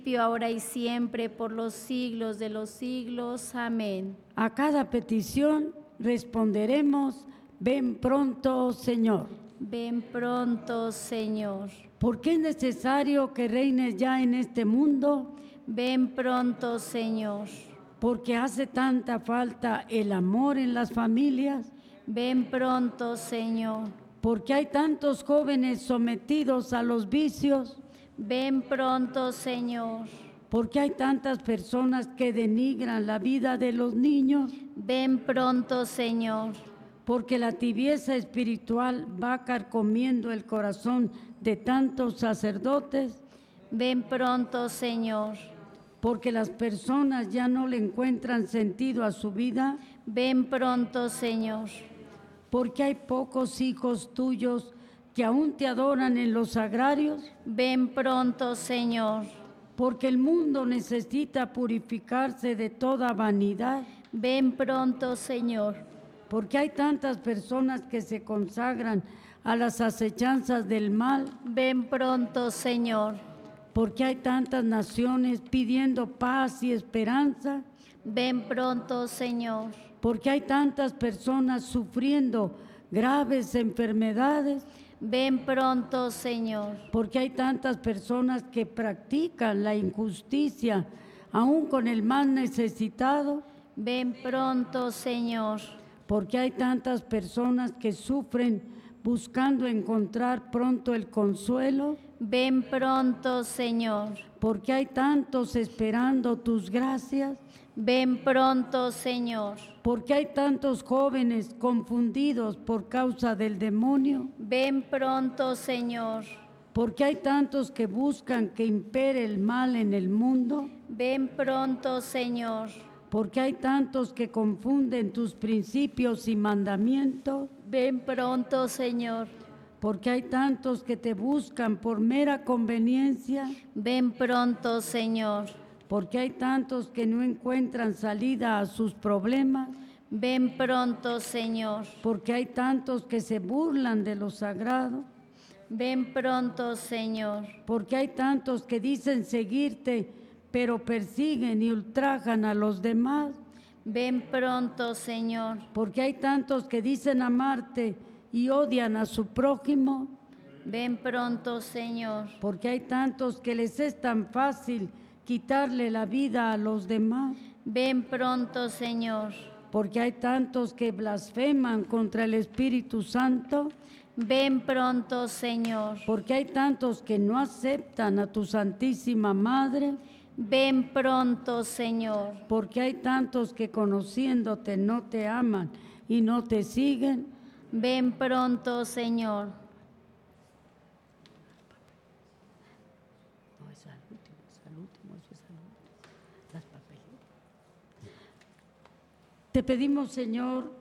ahora y siempre, por los siglos de los siglos. Amén. A cada petición responderemos: ven pronto, Señor. Ven pronto, Señor. Porque es necesario que reines ya en este mundo. Ven pronto, Señor. Porque hace tanta falta el amor en las familias. Ven pronto, Señor. Porque hay tantos jóvenes sometidos a los vicios. Ven pronto, Señor. Porque hay tantas personas que denigran la vida de los niños. Ven pronto, Señor. Porque la tibieza espiritual va carcomiendo el corazón de tantos sacerdotes. Ven pronto, Señor. Porque las personas ya no le encuentran sentido a su vida. Ven pronto, Señor. Porque hay pocos hijos tuyos que aún te adoran en los sagrarios. Ven pronto, Señor. Porque el mundo necesita purificarse de toda vanidad. Ven pronto, Señor. Porque hay tantas personas que se consagran a las acechanzas del mal. Ven pronto, Señor. Porque hay tantas naciones pidiendo paz y esperanza. Ven pronto, Señor. Porque hay tantas personas sufriendo graves enfermedades. Ven pronto, Señor. Porque hay tantas personas que practican la injusticia, aún con el más necesitado. Ven pronto, Señor. Porque hay tantas personas que sufren buscando encontrar pronto el consuelo. Ven pronto, Señor. Porque hay tantos esperando tus gracias. Ven pronto, Señor. Porque hay tantos jóvenes confundidos por causa del demonio. Ven pronto, Señor. Porque hay tantos que buscan que impere el mal en el mundo. Ven pronto, Señor. Porque hay tantos que confunden tus principios y mandamientos. Ven pronto, Señor. Porque hay tantos que te buscan por mera conveniencia. Ven pronto, Señor. Porque hay tantos que no encuentran salida a sus problemas. Ven pronto, Señor. Porque hay tantos que se burlan de lo sagrado. Ven pronto, Señor. Porque hay tantos que dicen seguirte, pero persiguen y ultrajan a los demás. Ven pronto, Señor. Porque hay tantos que dicen amarte y odian a su prójimo. Ven pronto, Señor. Porque hay tantos que les es tan fácil quitarle la vida a los demás. Ven pronto, Señor. Porque hay tantos que blasfeman contra el Espíritu Santo. Ven pronto, Señor. Porque hay tantos que no aceptan a tu Santísima Madre. Ven pronto, Señor. Porque hay tantos que conociéndote no te aman y no te siguen. Ven pronto, Señor. No, es al último, eso es al último. Las papeletas. Te pedimos, Señor,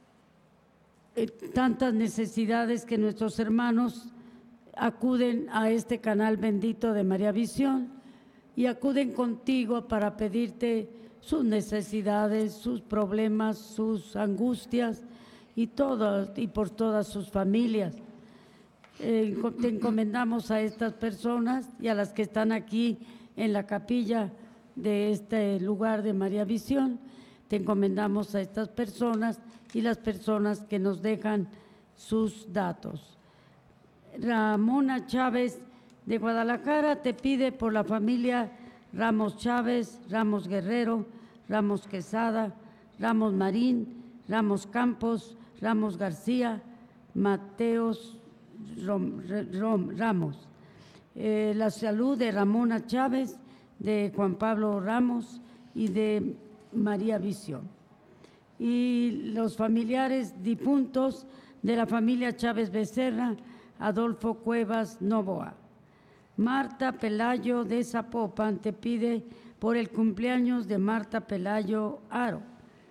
tantas necesidades que nuestros hermanos acuden a este canal bendito de María Visión y acuden contigo para pedirte sus necesidades, sus problemas, sus angustias y por todas sus familias. Te encomendamos a estas personas y a las que están aquí en la capilla de este lugar de María Visión. Te encomendamos a estas personas y las personas que nos dejan sus datos. Ramona Chávez de Guadalajara te pide por la familia Ramos Chávez, Ramos Guerrero, Ramos Quesada, Ramos Marín, Ramos Campos, Ramos García, Mateos Ramos. La salud de Ramona Chávez, de Juan Pablo Ramos y de María Visión. Y los familiares difuntos de la familia Chávez Becerra, Adolfo Cuevas Novoa. Marta Pelayo de Zapopan te pide por el cumpleaños de Marta Pelayo Aro,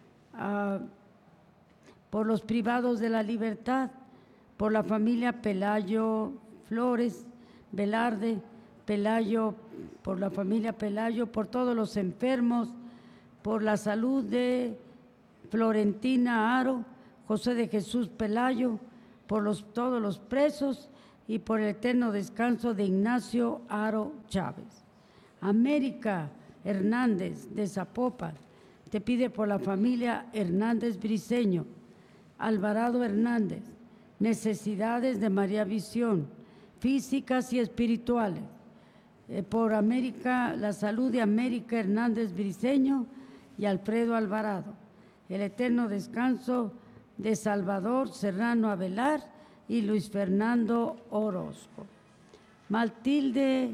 por los privados de la libertad, por la familia Pelayo Flores, Velarde, Pelayo, por la familia Pelayo, por todos los enfermos, por la salud de Florentina Aro, José de Jesús Pelayo, por todos los presos y por el eterno descanso de Ignacio Aro Chávez. América Hernández de Zapopan, te pide por la familia Hernández Briceño. Alvarado Hernández, necesidades de María Visión, físicas y espirituales. Por América, la salud de América Hernández Briceño y Alfredo Alvarado. El eterno descanso de Salvador Serrano Avelar y Luis Fernando Orozco. Matilde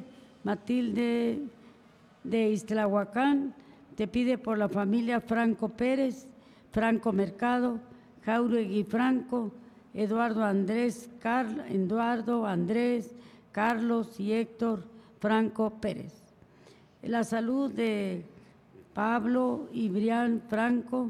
de Iztlahuacán te pide por la familia Franco Pérez, Franco Mercado, Jauregui Franco, Eduardo Andrés, Carlos y Héctor Franco Pérez. La salud de Pablo y Brian Franco,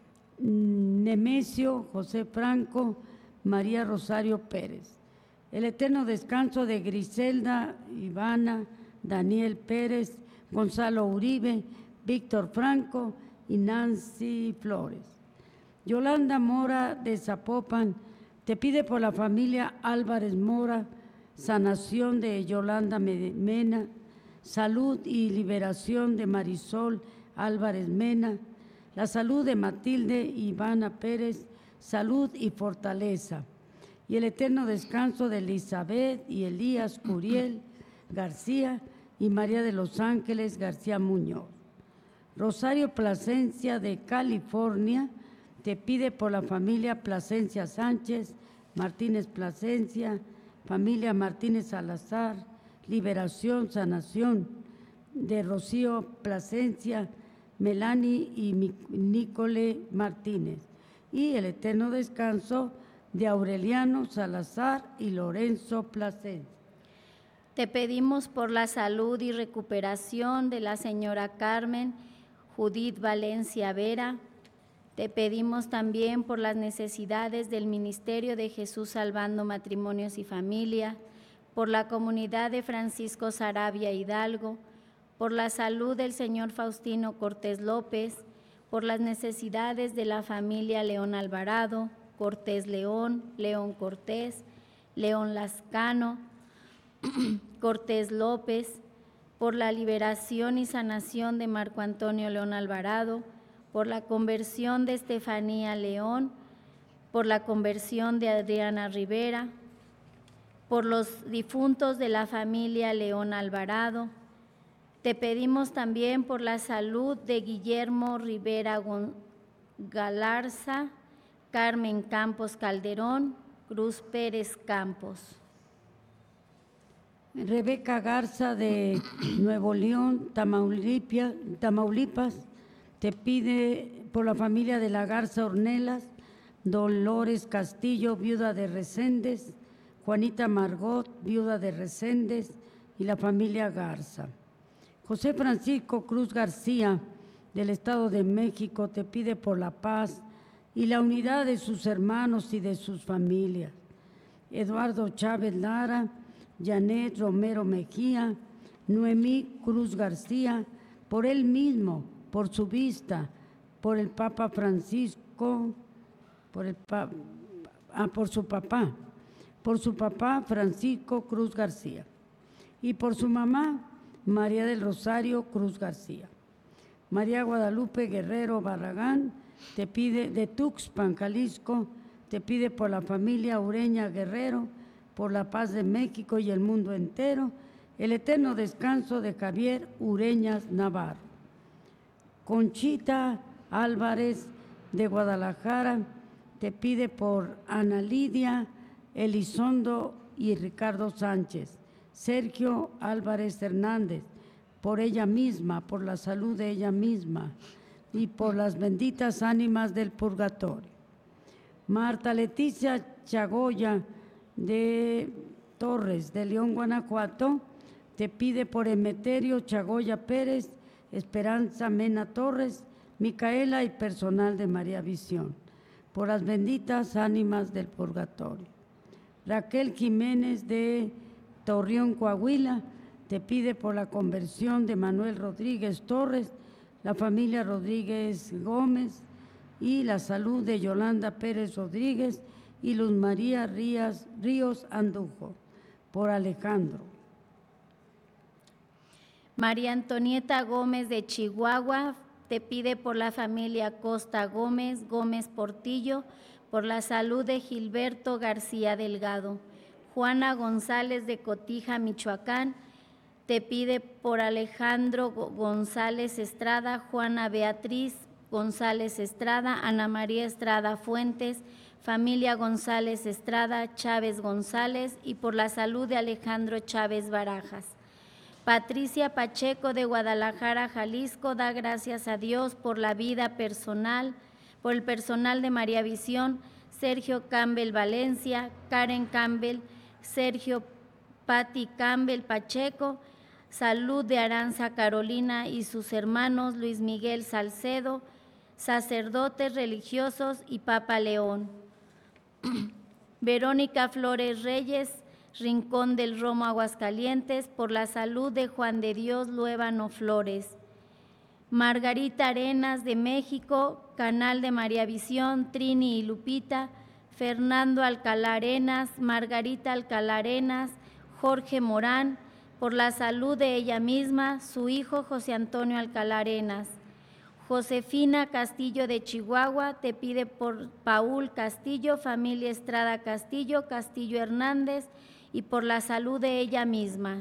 Nemesio José Franco, María Rosario Pérez. El eterno descanso de Griselda Ivana, Daniel Pérez, Gonzalo Uribe, Víctor Franco y Nancy Flores. Yolanda Mora de Zapopan te pide por la familia Álvarez Mora, sanación de Yolanda Mena, salud y liberación de Marisol Álvarez Mena, la salud de Matilde Ivana Pérez, salud y fortaleza, y el eterno descanso de Elizabeth y Elías Curiel García y María de los Ángeles García Muñoz. Rosario Plasencia de California te pide por la familia Plasencia Sánchez, Martínez Plasencia, familia Martínez Salazar, liberación, sanación de Rocío Plasencia, Melanie y Nicole Martínez, y el eterno descanso de Aureliano Salazar y Lorenzo Plasencia. Te pedimos por la salud y recuperación de la señora Carmen Judith Valencia Vera. Te pedimos también por las necesidades del Ministerio de Jesús Salvando Matrimonios y Familia, por la comunidad de Francisco Sarabia Hidalgo, por la salud del señor Faustino Cortés López, por las necesidades de la familia León Alvarado, Cortés León, León Cortés, León Lascano, Cortés López, por la liberación y sanación de Marco Antonio León Alvarado, por la conversión de Estefanía León, por la conversión de Adriana Rivera, por los difuntos de la familia León Alvarado. Te pedimos también por la salud de Guillermo Rivera Galarza, Carmen Campos Calderón, Cruz Pérez Campos. Rebeca Garza de Nuevo León, Tamaulipas, te pide por la familia de la Garza Ornelas, Dolores Castillo, viuda de Reséndez, Juanita Margot, viuda de Reséndez, y la familia Garza. José Francisco Cruz García, del Estado de México, te pide por la paz y la unidad de sus hermanos y de sus familias. Eduardo Chávez Lara, Janet Romero Mejía, Noemí Cruz García, por él mismo, por su vista, por el Papa Francisco, por su papá Francisco Cruz García, y por su mamá María del Rosario Cruz García. María Guadalupe Guerrero Barragán te pide de Tuxpan, Jalisco, te pide por la familia Ureña Guerrero, por la paz de México y el mundo entero, el eterno descanso de Javier Ureñas Navarro. Conchita Álvarez de Guadalajara te pide por Ana Lidia Elizondo y Ricardo Sánchez. Sergio Álvarez Hernández, por ella misma, por la salud de ella misma y por las benditas ánimas del purgatorio. Marta Leticia Chagoya de Torres, de León, Guanajuato, te pide por Emeterio Chagoya Pérez, Esperanza Mena Torres, Micaela y personal de María Visión, por las benditas ánimas del purgatorio. Raquel Jiménez de Torreón, Coahuila, te pide por la conversión de Manuel Rodríguez Torres, la familia Rodríguez Gómez y la salud de Yolanda Pérez Rodríguez y Luz María Ríos Andujo, por Alejandro. María Antonieta Gómez de Chihuahua te pide por la familia Costa Gómez, Gómez Portillo, por la salud de Gilberto García Delgado. Juana González de Cotija, Michoacán, te pide por Alejandro González Estrada, Juana Beatriz González Estrada, Ana María Estrada Fuentes, familia González Estrada, Chávez González, y por la salud de Alejandro Chávez Barajas. Patricia Pacheco de Guadalajara, Jalisco, da gracias a Dios por la vida personal, por el personal de María Visión, Sergio Campbell Valencia, Karen Campbell, Sergio Patti Campbell Pacheco, salud de Aranza Carolina y sus hermanos Luis Miguel Salcedo, sacerdotes religiosos y Papa León. Verónica Flores Reyes, Rincón del Romo, Aguascalientes, por la salud de Juan de Dios Luébano Flores. Margarita Arenas de México, Canal de María Visión, Trini y Lupita, Fernando Alcalá Arenas, Margarita Alcalá Arenas, Jorge Morán, por la salud de ella misma, su hijo José Antonio Alcalá Arenas. Josefina Castillo de Chihuahua te pide por Paul Castillo, familia Estrada Castillo, Castillo Hernández, y por la salud de ella misma.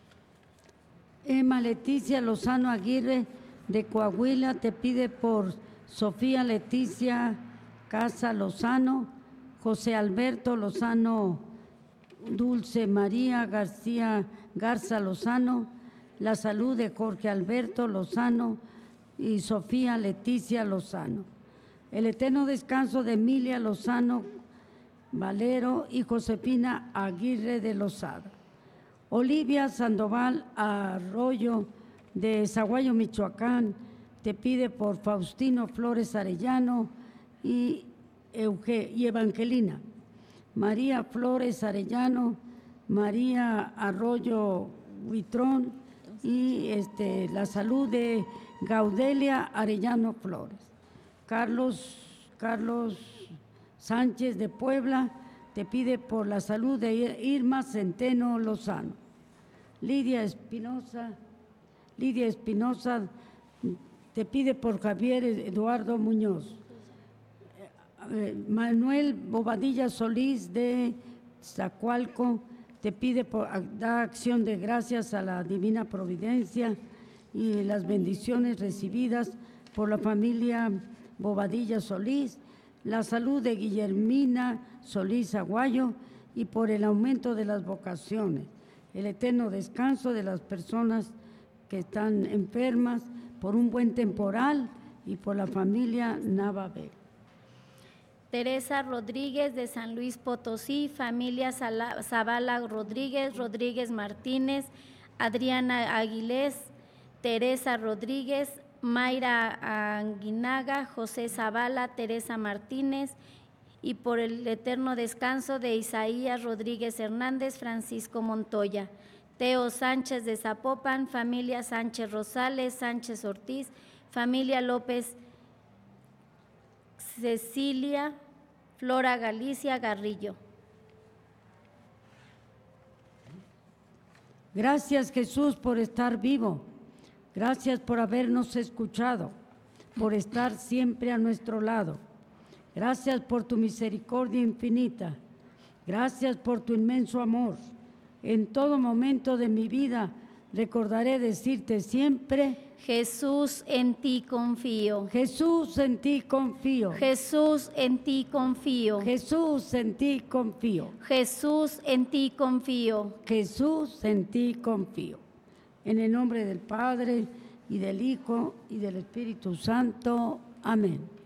Emma Leticia Lozano Aguirre de Coahuila te pide por Sofía Leticia Casa Lozano, José Alberto Lozano, Dulce María García Garza Lozano, la salud de Jorge Alberto Lozano y Sofía Leticia Lozano. El eterno descanso de Emilia Lozano Valero y Josefina Aguirre de Lozada. Olivia Sandoval Arroyo de Zaguayo, Michoacán, te pide por Faustino Flores Arellano y Evangelina. María Flores Arellano, María Arroyo Huitrón y la salud de Gaudelia Arellano Flores. Carlos Sánchez de Puebla te pide por la salud de Irma Centeno Lozano. Lidia Espinosa te pide por Javier Eduardo Muñoz. Manuel Bobadilla Solís de Zacualco te pide da acción de gracias a la Divina Providencia y las bendiciones recibidas por la familia Bobadilla Solís, la salud de Guillermina Solís Aguayo y por el aumento de las vocaciones, el eterno descanso de las personas que están enfermas, por un buen temporal y por la familia Navabel. Teresa Rodríguez de San Luis Potosí, familia Zavala Rodríguez, Rodríguez Martínez, Adriana Aguilés, Teresa Rodríguez, Mayra Anguinaga, José Zavala, Teresa Martínez, y por el eterno descanso de Isaías Rodríguez Hernández, Francisco Montoya. Teo Sánchez de Zapopan, familia Sánchez Rosales, Sánchez Ortiz, familia López Cecilia, Flora Galicia Garrillo. Gracias, Jesús, por estar vivo. Gracias por habernos escuchado, por estar siempre a nuestro lado. Gracias por tu misericordia infinita. Gracias por tu inmenso amor. En todo momento de mi vida recordaré decirte siempre: Jesús, en ti confío. Jesús, en ti confío. Jesús, en ti confío. Jesús, en ti confío. Jesús, en ti confío. Jesús, en ti confío. En el nombre del Padre, y del Hijo, y del Espíritu Santo. Amén.